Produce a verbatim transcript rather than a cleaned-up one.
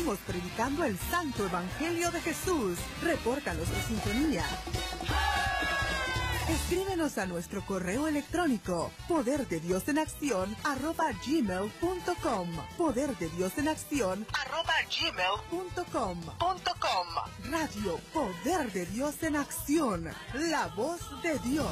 seguimos predicando el santo evangelio de Jesús. Repórtanos de sintonía. Escríbenos a nuestro correo electrónico poder de Dios en acción arroba gmail punto com. Poder de Dios en acción arroba gmail punto com. Radio Poder de Dios en Acción, la voz de Dios.